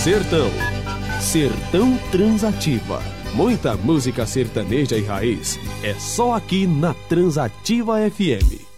Sertão. Sertão Transativa. Muita música sertaneja e raiz. É só aqui na Transativa FM.